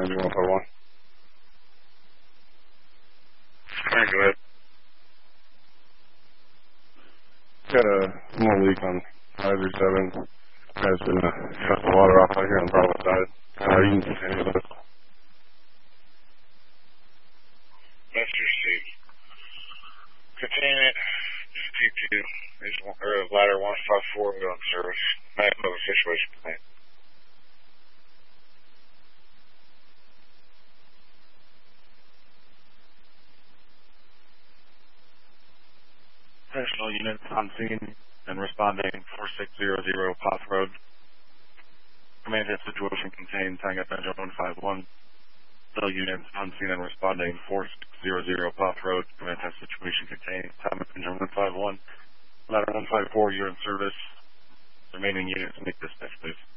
engine 151. Alright, go ahead. Got a small leak on Riser 7. Guys been shut the water off out here on the Bravo side. You can continue with it. That's your seat. Containment, T2, ladder 154, we on service. I have no situation plan. Additional units on scene and responding 4600 Poth Road. Command hit situation contained, tying up engine 151. Cell units on scene and responding 4600 Poth Road. Command hit situation contained, tying up engine 151. Ladder 154, you're in service. Remaining units, make dispatch, please.